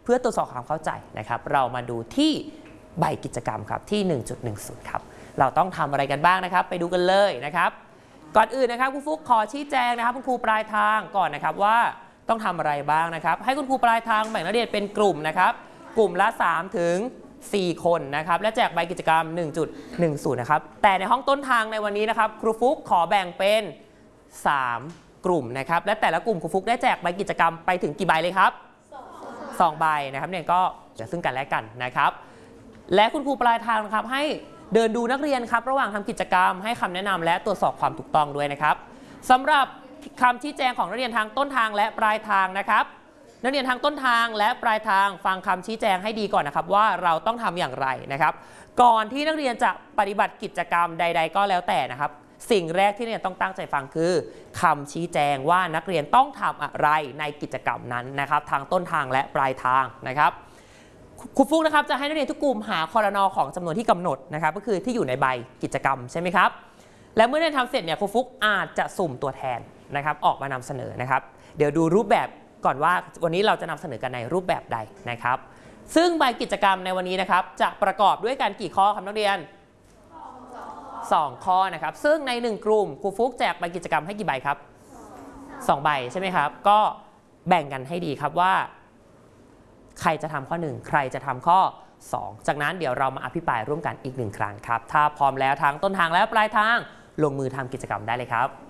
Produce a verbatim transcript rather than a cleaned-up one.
พื่อตรวจสอบความเข้าใจนะครับเรามาดูที่ใบกิจกรรมครับที่ หนึ่งจุดหนึ่งศูนย์ ครับเราต้องทำอะไรกันบ้างนะครับไปดูกันเลยนะครับก่อนอื่นนะครับคุณฟุ๊กขอชี้แจงนะครับคุณครูปลายทางก่อนนะครับว่าต้องทำอะไรบ้างนะครับให้คุณครูปลายทางแบ่งนักเรียนเป็นกลุ่มนะครับกลุ่มละสามถึงสี่คนนะครับและแจกใบกิจกรรม หนึ่งจุดหนึ่งศูนย์ นะครับแต่ในห้องต้นทางในวันนี้นะครับครูฟุ๊กขอแบ่งเป็นสามกลุ่มนะครับและแต่ละกลุ่มครูฟุ๊กได้แจกใบกิจกรรมไปถึงกี่ใบเลยครับสองใบนะครับเนี่ยก็จะซึ่งกันและกันนะครับและคุณครูปลายทางนะครับให้เดินดูนักเรียนครับระหว่างทำกิจกรรมให้คำแนะนำและตรวจสอบความถูกต้องด้วยนะครับสำหรับคำชี้แจงของนักเรียนทางต้นทางและปลายทางนะครับนักเรียนทางต้นทางและปลายทางฟังคำชี้แจงให้ดีก่อนนะครับว่าเราต้องทำอย่างไรนะครับก่อนที่นักเรียนจะปฏิบัติกิจกรรมใดๆก็แล้วแต่นะครับสิ่งแรกที่นักเรียนต้องตั้งใจฟังคือคำชี้แจงว่านักเรียนต้องทำอะไรในกิจกรรมนั้นนะครับทางต้นทางและปลายทางนะครับครูฟุ๊กนะครับจะให้นักเรียนทุกกลุ่มหาคอรนอของจำนวนที่กำหนดนะครับก็คือที่อยู่ในใบกิจกรรมใช่ไหมครับและเมื่อได้ทำเสร็จเนี่ยครูฟุ๊กอาจจะสุ่มตัวแทนนะครับออกมานำเสนอนะครับเดี๋ยวดูรูปแบบก่อนว่าวันนี้เราจะนำเสนอกันในรูปแบบใดนะครับซึ่งใบกิจกรรมในวันนี้นะครับจะประกอบด้วยกันกี่ข้อครับนักเรียนสองข้อนะครับซึ่งในหนึ่งกลุ่มครูฟุ๊กแจกใบกิจกรรมให้กี่ใบครับสองใบใช่ไหมครับก็แบ่งกันให้ดีครับว่าใครจะทำข้อหนึ่งใครจะทำข้อสองจากนั้นเดี๋ยวเรามาอภิปรายร่วมกันอีกหนึ่งครั้งครับถ้าพร้อมแล้วทั้งต้นทางและปลายทางลงมือทำกิจกรรมได้เลยครับ